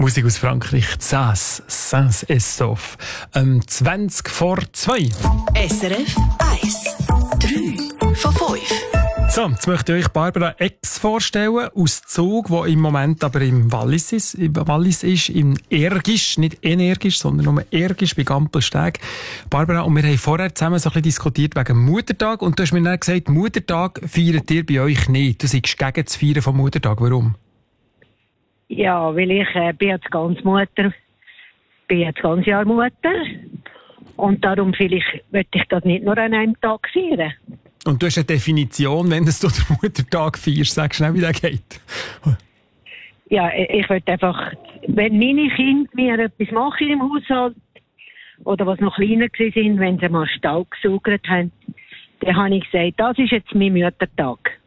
Musik aus Frankreich, Saint-Estophe. 20 vor 2. SRF 1. 3 von 5. So, jetzt möchte ich euch Barbara X vorstellen, aus Zug, wo im Moment aber im Wallis ist, im Ergisch, nicht energisch, sondern nur Ergisch bei Gampelsteg. Barbara, und wir haben vorher zusammen so ein bisschen diskutiert wegen Muttertag und du hast mir dann gesagt, Muttertag feiert ihr bei euch nicht. Du seist gegen das Feiern vom Muttertag. Warum? Ja, weil ich bin jetzt ganz Mutter, bin jetzt ganz Jahr Mutter und darum vielleicht möchte ich das nicht nur an einem Tag feiern. Und du hast eine Definition, wenn du den Muttertag feierst. Sag schnell, wie das geht. Ja, ich würde einfach, wenn meine Kinder mir etwas machen im Haushalt, oder was noch kleiner waren, wenn sie mal Stall gesaugert haben, dann habe ich gesagt, das ist jetzt mein Muttertag.